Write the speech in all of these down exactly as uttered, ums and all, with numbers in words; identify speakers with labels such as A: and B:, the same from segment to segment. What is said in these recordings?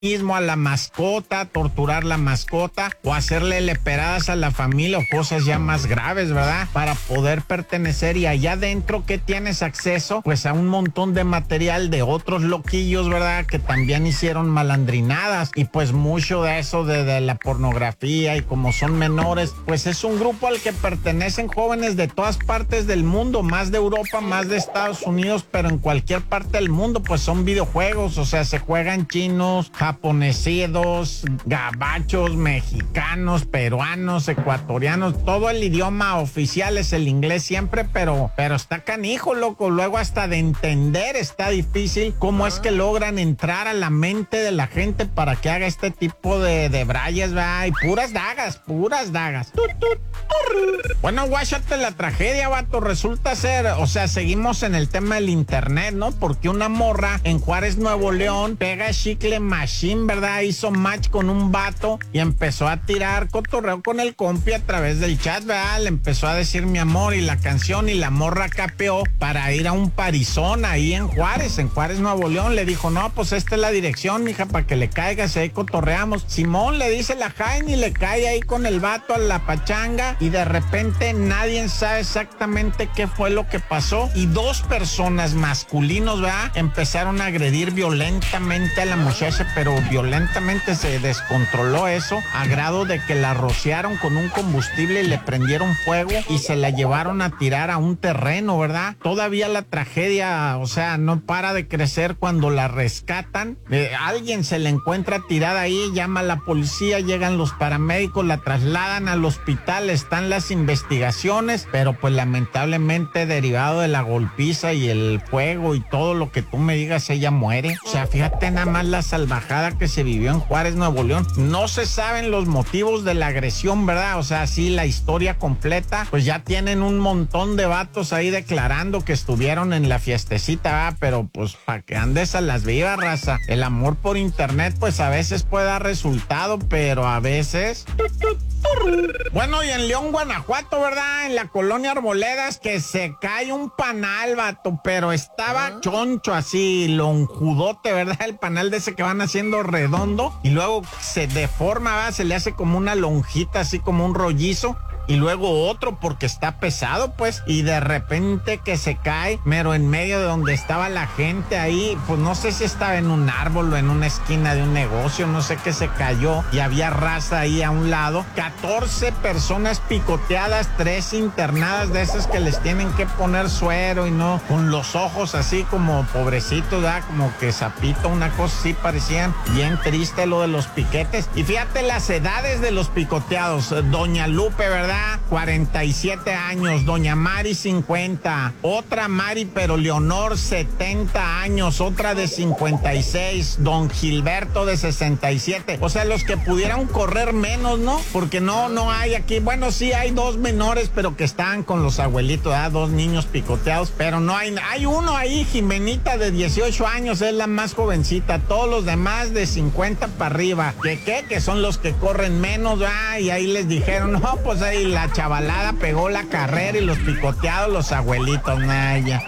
A: mismo a la mascota, torturar la mascota o hacerle leperadas a la familia o cosas ya más graves, ¿verdad? Para poder pertenecer. Y allá adentro, ¿qué tienes acceso? Pues a un montón de material de otros loquillos, ¿verdad? Que también hicieron malandrinadas. Y pues mucho de eso de, de la pornografía, y como son menores, pues es un grupo al que pertenecen jóvenes de todas partes del mundo, más de Europa, más de Estados Unidos, pero en cualquier parte del mundo, pues son videojuegos, o sea, se juegan chinos, japonesidos, gabachos, mexicanos, peruanos, ecuatorianos, todo el idioma oficial es el inglés siempre, pero, pero está canijo, loco. Luego hasta de entender está difícil cómo es que logran entrar a la mente de la gente para que haga este tipo de, de brayas, ¿verdad? Y puras dagas, puras dagas. Tut, tut, turr. Bueno, guáchate la tragedia, vato. Resulta ser, o sea, seguimos en el tema del internet, ¿no? Porque una morra en Juárez, Nuevo León, pega chicle machine, ¿verdad? Hizo match con un vato y empezó a tirar cotorreo con el compi a través del chat, ¿verdad? Le empezó a decir mi amor y la canción, y la morra capeó para ir a un parizón ahí en Juárez, en Juárez, Nuevo León. Le dijo, no, pues esta es la dirección, mija, para que le caigas, ahí cotorreamos. Simón, le dice la Jaime, y le cae ahí con el vato a la pachanga, y de repente nadie sabe exactamente qué fue lo que pasó, y dos personas masculinos, ¿verdad? Empezaron a agredir violentamente a la muchacha, pero violentamente se descontroló eso, a grado de que la rociaron con un combustible y le prendieron fuego y se la llevaron a tirar a un terreno, ¿verdad? Todavía la tragedia, o sea, no para de crecer cuando la rescatan. Eh, alguien se la encuentra tirada ahí, llama a la policía, llegan los paramédicos, la trasladan al hospital, están las investigaciones, pero pues lamentablemente derivado de la golpiza y el fuego y todo lo que tú me digas, ella muere. O sea, fíjate nada más la salvajada que se vivió en Juárez, Nuevo León. No se saben los motivos de la agresión, ¿verdad? O sea, sí, la historia completa, pues ya tienen un montón de vatos ahí declarando que estuvieron en la fiestecita, ¿verdad? Pero pues para que andes a las vivas, raza. El amor por internet, pues a veces puede dar resultado, pero a veces... Bueno, y en León, Guanajuato, ¿verdad? En la colonia Arboledas, que se cae un panal, vato, pero estaba ¿Ah? choncho así, lonjudote, ¿verdad? El panal de ese que van haciendo redondo y luego se deforma, ¿verdad? Se le hace como una lonjita, así como un rollizo. Y luego otro porque está pesado, pues, y de repente que se cae, mero en medio de donde estaba la gente ahí, pues no sé si estaba en un árbol o en una esquina de un negocio, no sé qué, se cayó y había raza ahí a un lado, catorce personas picoteadas, tres internadas de esas que les tienen que poner suero y no, con los ojos así como pobrecitos, ¿verdad? Como que sapito, una cosa así, parecían bien triste lo de los piquetes. Y fíjate las edades de los picoteados, doña Lupe, ¿verdad? cuarenta y siete años, doña Mari cincuenta, otra Mari pero Leonor setenta años, otra de cincuenta y seis, don Gilberto de sesenta y siete, o sea, los que pudieran correr menos, ¿no? Porque no, no hay aquí, bueno, sí hay dos menores, pero que están con los abuelitos, ¿verdad? Dos niños picoteados, pero no hay, hay uno ahí, Jimenita de dieciocho años, es la más jovencita, todos los demás de cincuenta para arriba, ¿qué qué? Que son los que corren menos, ¿verdad? Y ahí les dijeron, no, pues ahí la chavalada pegó la carrera y los picoteados los abuelitos, naya.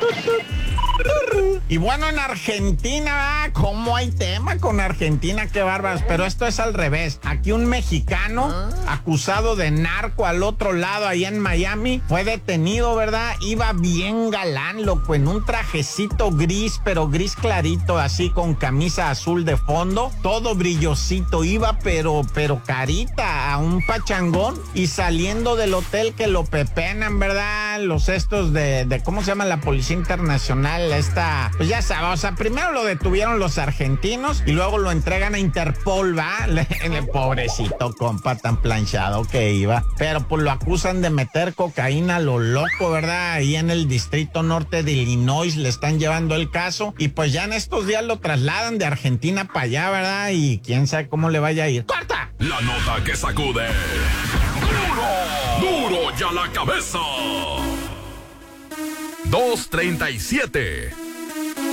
A: Y bueno, en Argentina, ¿verdad? ¿Cómo hay tema con Argentina? Qué bárbaros. Pero esto es al revés. Aquí un mexicano acusado de narco al otro lado, allá en Miami, fue detenido, ¿verdad? Iba bien galán, loco, en un trajecito gris, pero gris clarito, así con camisa azul de fondo, todo brillosito. Iba, pero, pero carita, a un pachangón, y saliendo del hotel que lo pepenan, ¿verdad? Los estos de, de ¿cómo se llama? La Policía Internacional, esta, pues ya sabes, o sea, primero lo detuvieron los argentinos y luego lo entregan a Interpol, ¿va? El pobrecito compa tan planchado que iba, pero pues lo acusan de meter cocaína a lo loco, ¿verdad? Ahí en el distrito norte de Illinois le están llevando el caso y pues ya en estos días lo trasladan de Argentina para allá, ¿verdad? Y quién sabe cómo le vaya a ir. ¡Corta!
B: La nota que sacude. ¡Duro! ¡Duro ya la cabeza! dos treinta y siete